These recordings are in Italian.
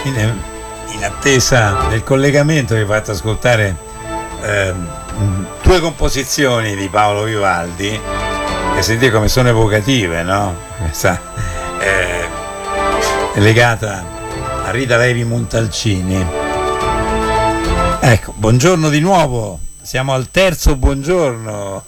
in attesa del collegamento vi ho fatto ascoltare due composizioni di Paolo Vivaldi che sentite come sono evocative, no? Questa è legata a Rita Levi Montalcini. Ecco, buongiorno di nuovo, siamo al terzo buongiorno.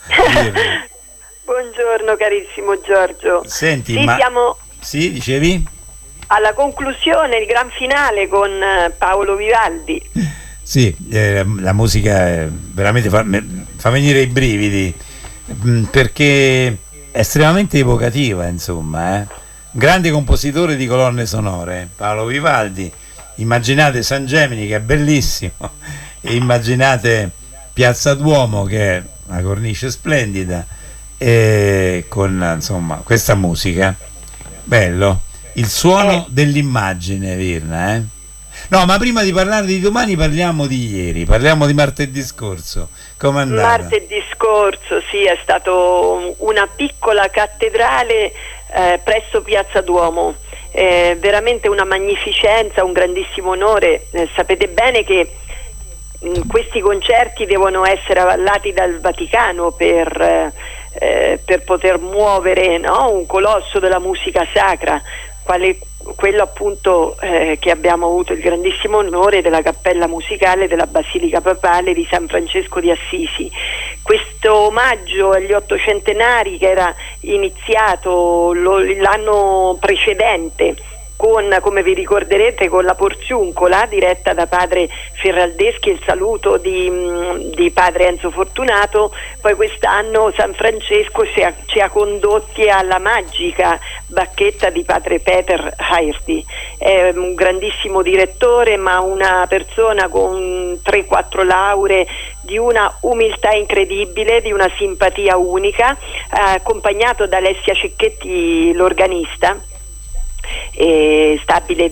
Buongiorno carissimo Giorgio. Senti, sì, siamo sì, dicevi? Alla conclusione, il gran finale con Paolo Vivaldi. Sì, la musica è veramente fa venire i brividi, perché è estremamente evocativa, insomma, grande compositore di colonne sonore, Paolo Vivaldi. Immaginate San Gemini, che è bellissimo, e immaginate Piazza Duomo, che è una cornice splendida, e con insomma questa musica, bello, il suono dell'immagine, Virna, No, ma prima di parlare di domani parliamo di ieri, parliamo di martedì scorso. Com'è andata? Martedì scorso, sì, è stato una piccola cattedrale presso Piazza Duomo, veramente una magnificenza, un grandissimo onore. Sapete bene che questi concerti devono essere avallati dal Vaticano per poter muovere, no, un colosso della musica sacra, quale quello appunto che abbiamo avuto il grandissimo onore della cappella musicale della Basilica Papale di San Francesco di Assisi. Questo omaggio agli ottocentenari, che era iniziato l'anno precedente con, come vi ricorderete, con la Porziuncola diretta da padre Ferraldeschi e il saluto di padre Enzo Fortunato, poi quest'anno San Francesco ci ha condotti alla magica bacchetta di padre Peter Haerdi. È un grandissimo direttore, ma una persona con 3-4 lauree, di una umiltà incredibile, di una simpatia unica, accompagnato da Alessia Cecchetti, l'organista stabile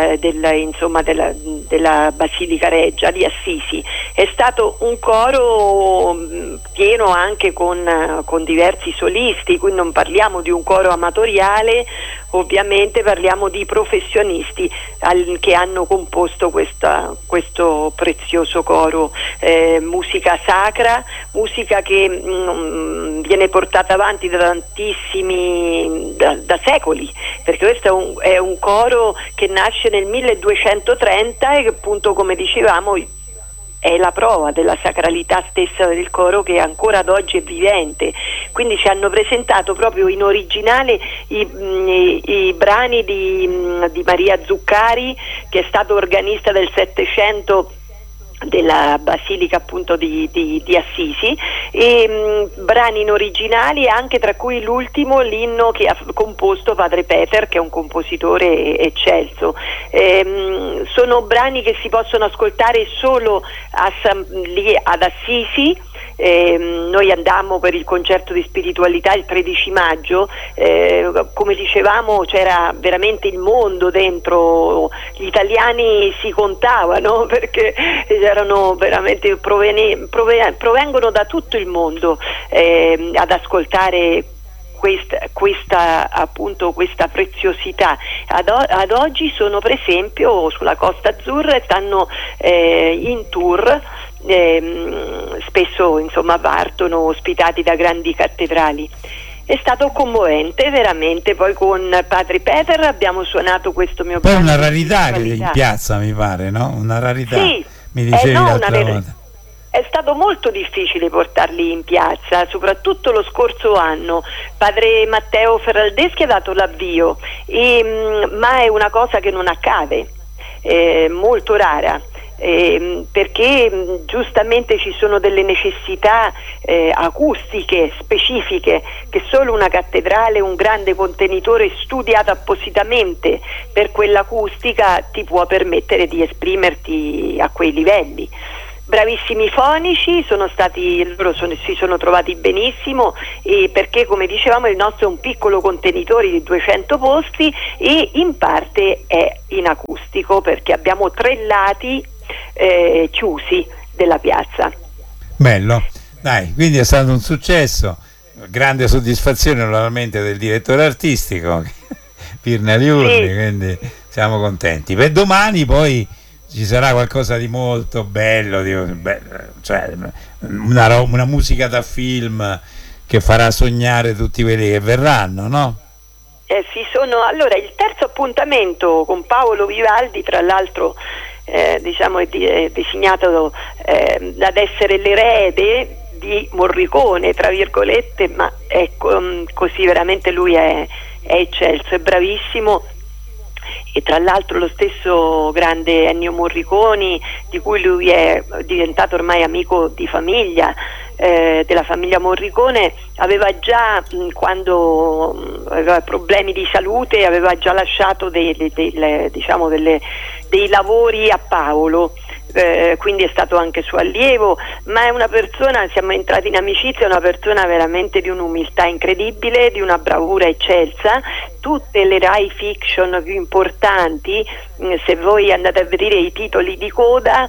della Basilica Reggia di Assisi. È stato un coro pieno anche con diversi solisti, quindi non parliamo di un coro amatoriale, ovviamente parliamo di professionisti che hanno composto questo prezioso coro, musica sacra, musica che viene portata avanti da secoli, perché questo è un coro che nasce nel 1230 e che, appunto, come dicevamo, è la prova della sacralità stessa del coro, che ancora ad oggi è vivente. Quindi ci hanno presentato proprio in originale i brani di Maria Zuccari, che è stato organista del Settecento della Basilica appunto di Assisi, e brani in originali, anche tra cui l'ultimo, l'inno che ha composto padre Peter, che è un compositore eccelso. Sono brani che si possono ascoltare solo lì ad Assisi. Noi andammo per il concerto di spiritualità il 13 maggio, come dicevamo c'era veramente il mondo dentro, gli italiani si contavano, perché erano veramente provengono da tutto il mondo ad ascoltare questa preziosità. Ad oggi sono per esempio sulla Costa Azzurra e stanno in tour. Spesso insomma partono ospitati da grandi cattedrali. È stato commovente veramente. Poi con padre Peter abbiamo suonato questo mio poi una rarità che in piazza, mi pare, no? Una rarità. Sì, mi dicevi l'altra volta. È stato molto difficile portarli in piazza, soprattutto lo scorso anno. Padre Matteo Ferraldeschi ha dato l'avvio, ma è una cosa che non accade, molto rara. Perché giustamente ci sono delle necessità acustiche specifiche che solo una cattedrale, un grande contenitore studiato appositamente per quell'acustica ti può permettere di esprimerti a quei livelli. Bravissimi fonici, si sono trovati benissimo, perché, come dicevamo, il nostro è un piccolo contenitore di 200 posti e in parte è in acustico, perché abbiamo 3 lati chiusi della piazza. Bello, dai, quindi è stato un successo, grande soddisfazione naturalmente del direttore artistico Virna Liurni, sì. Quindi siamo contenti. Per domani poi ci sarà qualcosa di molto bello, cioè una musica da film che farà sognare tutti quelli che verranno, no? Allora, il terzo appuntamento con Paolo Vivaldi, tra l'altro diciamo è designato ad essere l'erede di Morricone, tra virgolette, ma ecco, così veramente lui è eccelso, è bravissimo. E tra l'altro lo stesso grande Ennio Morricone, di cui lui è diventato ormai amico di famiglia, della famiglia Morricone, aveva già, quando aveva problemi di salute, aveva già lasciato dei lavori a Paolo. Quindi è stato anche suo allievo, ma è una persona, siamo entrati in amicizia, è una persona veramente di un'umiltà incredibile, di una bravura eccelsa. Tutte le Rai Fiction più importanti, se voi andate a vedere i titoli di coda,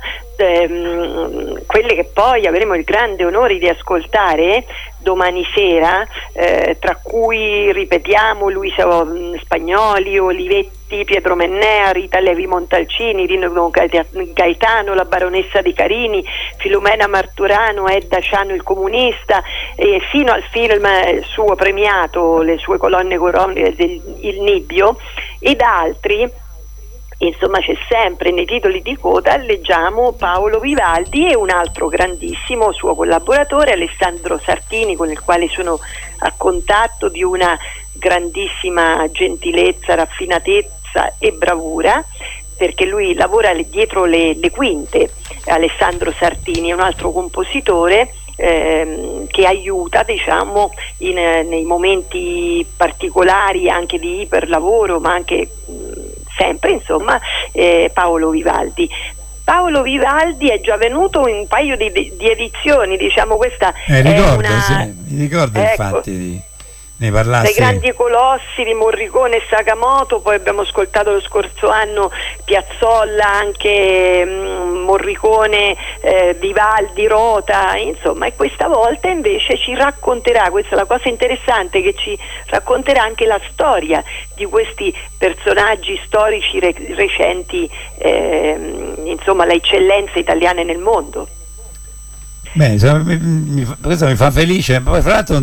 quelle che poi avremo il grande onore di ascoltare domani sera, tra cui, ripetiamo, Luisa Spagnoli, Olivetti, Pietro Mennea, Rita Levi Montalcini, Rino Gaetano, la baronessa di Carini, Filomena Marturano, Edda Ciano il comunista, fino al film suo premiato, le sue colonne coroniche del Il Nibbio, ed altri. Insomma, c'è sempre nei titoli di coda, leggiamo Paolo Vivaldi e un altro grandissimo suo collaboratore, Alessandro Sartini, con il quale sono a contatto, di una grandissima gentilezza, raffinatezza e bravura, perché lui lavora dietro le quinte. Alessandro Sartini è un altro compositore che aiuta, diciamo, nei momenti particolari anche di iperlavoro, ma anche sempre, insomma, Paolo Vivaldi. Paolo Vivaldi è già venuto in un paio di edizioni, diciamo, questa ricordo, è una... sì, mi ricordo, ecco, infatti ne parlassi. Dei grandi colossi di Morricone e Sakamoto, poi abbiamo ascoltato lo scorso anno Piazzolla, anche Morricone, Vivaldi, Rota, insomma, e questa volta invece ci racconterà, questa è la cosa interessante, che ci racconterà anche la storia di questi personaggi storici recenti, insomma, le eccellenze italiane nel mondo. Bene, questo mi fa felice, poi fra l'altro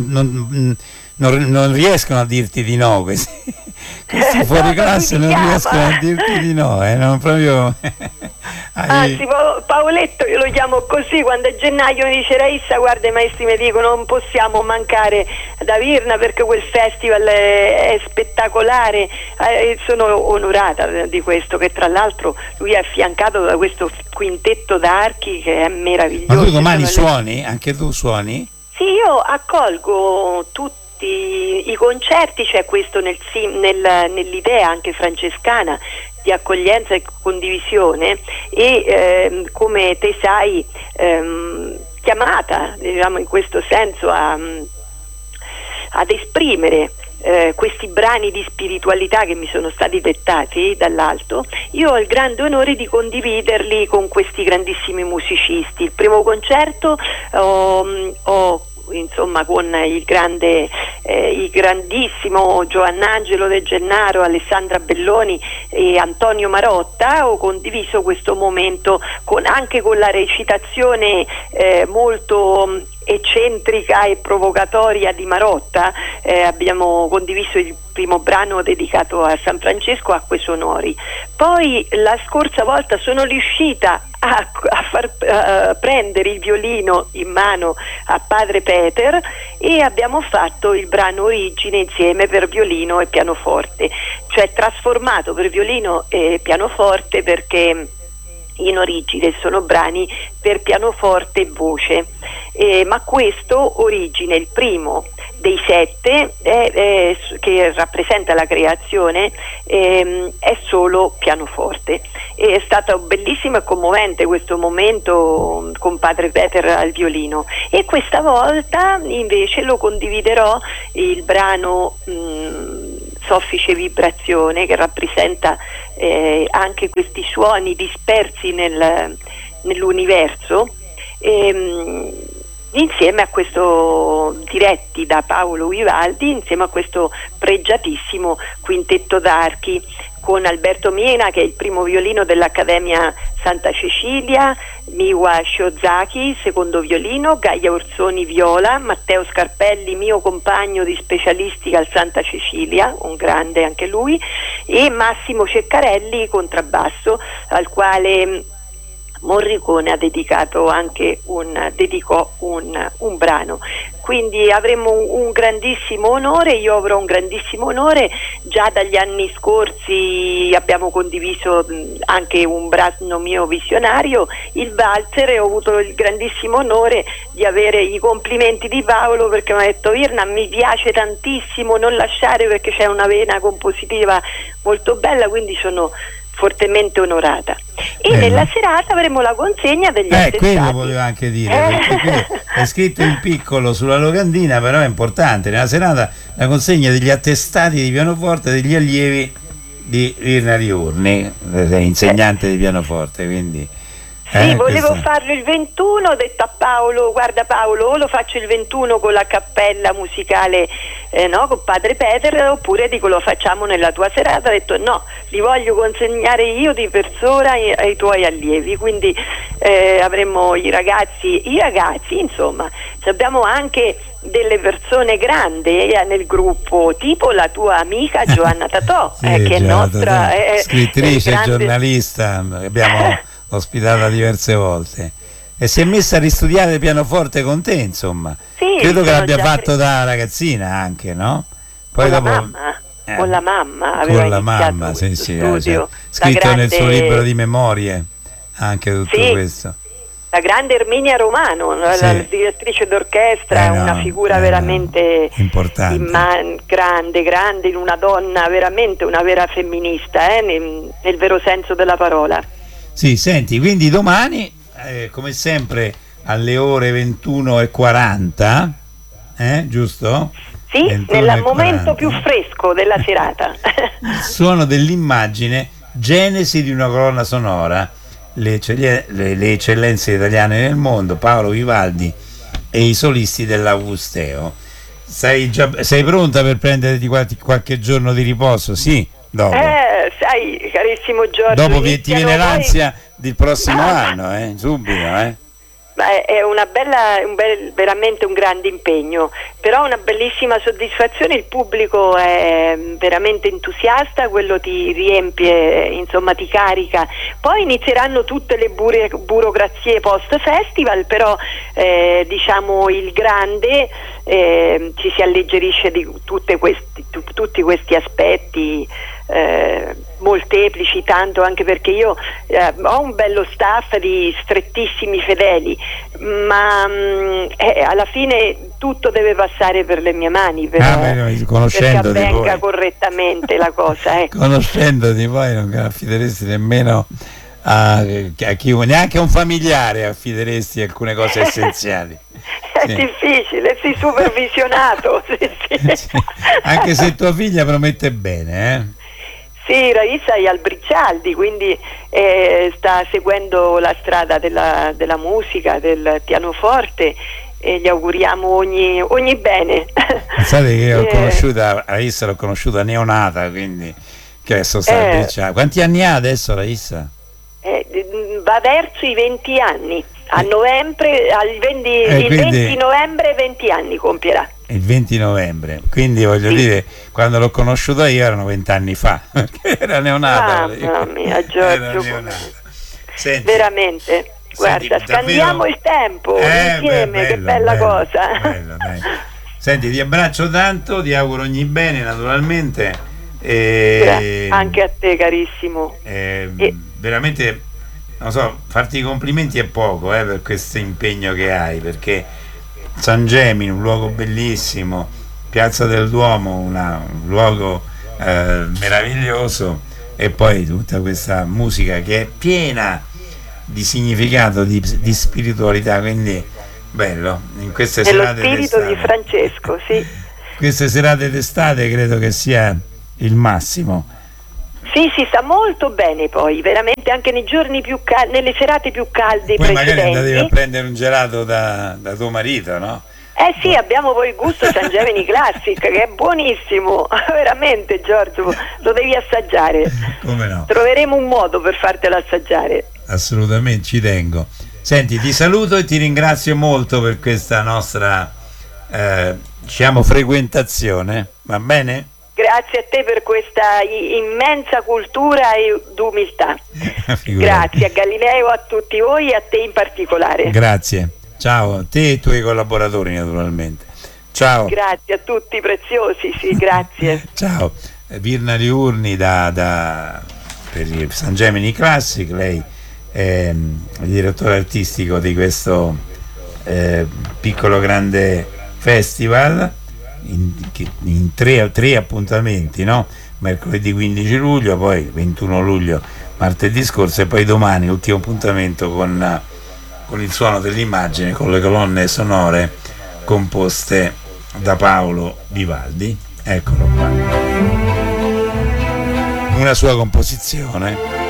non riescono a dirti di no questi fuori classe, non riescono a dirti di no, non proprio. Anzi, Paoletto, io lo chiamo così, quando è gennaio mi dice: Raissa, guarda, i maestri mi dicono non possiamo mancare da Virna perché quel festival è spettacolare, sono onorata di questo, che tra l'altro lui è affiancato da questo quintetto d'archi che è meraviglioso. Ma tu domani suoni? Anche tu suoni? Sì, io accolgo tutti i concerti, c'è questo nell'idea anche francescana di accoglienza e condivisione, e come te sai, chiamata, diciamo, in questo senso ad esprimere questi brani di spiritualità che mi sono stati dettati dall'alto. Io ho il grande onore di condividerli con questi grandissimi musicisti. Il primo concerto ho insomma con il grandissimo Giovannangelo De Gennaro, Alessandra Belloni e Antonio Marotta. Ho condiviso questo momento anche con la recitazione molto eccentrica e provocatoria di Marotta. Abbiamo condiviso il primo brano dedicato a San Francesco, Acque Sonori. Poi la scorsa volta sono riuscita a far prendere il violino in mano a padre Peter, e abbiamo fatto il brano Origine insieme per violino e pianoforte, cioè trasformato per violino e pianoforte, perché in origine sono brani per pianoforte e voce, ma questo Origine, il primo dei 7, che rappresenta la creazione, è solo pianoforte. È stato bellissimo e commovente questo momento con padre Peter al violino, e questa volta invece lo condividerò il brano Soffice Vibrazione, che rappresenta anche questi suoni dispersi nell'universo, insieme a questo, diretti da Paolo Vivaldi, insieme a questo pregiatissimo quintetto d'archi, con Alberto Miena, che è il primo violino dell'Accademia Santa Cecilia, Miwa Shiozaki, secondo violino, Gaia Orsoni viola, Matteo Scarpelli, mio compagno di specialistica al Santa Cecilia, un grande anche lui, e Massimo Ceccarelli, contrabbasso, al quale Morricone ha dedicato anche dedicò un brano. Quindi avremo un grandissimo onore, io avrò un grandissimo onore. Già dagli anni scorsi abbiamo condiviso anche un brano mio visionario, il Walzer, e ho avuto il grandissimo onore di avere i complimenti di Paolo, perché mi ha detto: Irna, mi piace tantissimo, non lasciare, perché c'è una vena compositiva molto bella, quindi sono fortemente onorata. E nella serata avremo la consegna degli attestati. Quello volevo anche dire, perché qui è scritto in piccolo sulla locandina, però è importante. Nella serata la consegna degli attestati di pianoforte degli allievi di Irna Liurni, insegnante di pianoforte, quindi sì, volevo farlo il 21, ho detto a Paolo: guarda Paolo, o lo faccio il 21 con la cappella musicale con Padre Peter, oppure dico lo facciamo nella tua serata. Ho detto no, li voglio consegnare io di persona ai tuoi allievi, quindi avremo i ragazzi, insomma, abbiamo anche delle persone grandi nel gruppo, tipo la tua amica Giovanna Tatò, sì, che è nostra scrittrice, giornalista, abbiamo ospitata diverse volte, e si è messa a ristudiare il pianoforte con te, insomma. Sì, credo che l'abbia fatto da ragazzina anche, no? Poi con dopo con la mamma con la mamma, sì, studio, scritto nel suo libro di memorie anche tutto questo. La grande Erminia Romano, la direttrice d'orchestra, una figura veramente importante, grande, una donna veramente, una vera femminista, nel vero senso della parola. Sì, senti, quindi domani, come sempre, alle ore 21:40, giusto? Sì, nel momento più fresco della serata. Il suono dell'immagine, genesi di una colonna sonora, le eccellenze italiane nel mondo, Paolo Vivaldi e i solisti dell'Augusteo. Sei pronta per prenderti qualche giorno di riposo? Sì, dopo. Sai, carissimo Giorgio, dopo ti viene l'ansia del prossimo anno, subito, È veramente un grande impegno, però una bellissima soddisfazione. Il pubblico è veramente entusiasta, quello ti riempie, insomma ti carica. Poi inizieranno tutte le burocrazie post festival, però diciamo il grande ci si alleggerisce di tutti questi aspetti molteplici, tanto anche perché io ho un bello staff di strettissimi fedeli, ma alla fine tutto deve passare per le mie mani perché avvenga correttamente la cosa. Conoscendoti poi non affideresti nemmeno a chiunque, neanche a un familiare affideresti alcune cose essenziali. È difficile, sì, supervisionato. Sì. Anche se tua figlia promette bene, Sì, Raissa è al Bricialdi, quindi sta seguendo la strada della musica, del pianoforte, e gli auguriamo ogni bene. Pensate che io Raissa l'ho conosciuta neonata, quindi che adesso sta al Bricialdi. Quanti anni ha adesso Raissa? Va verso i 20 anni. A novembre, il 20 novembre 20 anni compierà. Il 20 novembre, quindi voglio dire, quando l'ho conosciuta io erano 20 anni fa, perché era neonata. Mamma mia, Giorgio, Senti, veramente, guarda, scandiamo il tempo insieme, che bella cosa. Bello, dai. Senti, ti abbraccio tanto, ti auguro ogni bene naturalmente. Anche a te, carissimo. Veramente, non so, farti i complimenti è poco per questo impegno che hai, perché San Gemini, un luogo bellissimo, Piazza del Duomo, un luogo meraviglioso, e poi tutta questa musica che è piena di significato, di spiritualità, quindi bello. In queste serate spirito di Francesco, sì. Queste serate d'estate credo che sia il massimo. Sì, si sta molto bene poi, veramente anche nei giorni più caldi, nelle serate più calde Poi magari precedenti. andatevi a prendere un gelato da tuo marito, no? Eh sì, abbiamo poi il gusto San Gemini Classic, che è buonissimo, veramente Giorgio, lo devi assaggiare. Come no? Troveremo un modo per fartelo assaggiare. Assolutamente, ci tengo. Senti, ti saluto e ti ringrazio molto per questa nostra, diciamo, frequentazione, va bene? Grazie a te per questa immensa cultura e d'umiltà. Grazie a Galileo, a tutti voi e a te in particolare. Grazie. Ciao a te e ai tuoi collaboratori naturalmente. Ciao. Grazie a tutti preziosi, sì, grazie. Ciao. Virna Liurni per il San Gemini Classic, lei è il direttore artistico di questo piccolo grande festival in tre appuntamenti, no? Mercoledì 15 luglio, poi 21 luglio martedì scorso e poi domani l'ultimo appuntamento con il suono dell'immagine, con le colonne sonore composte da Paolo Vivaldi. Eccolo qua, una sua composizione.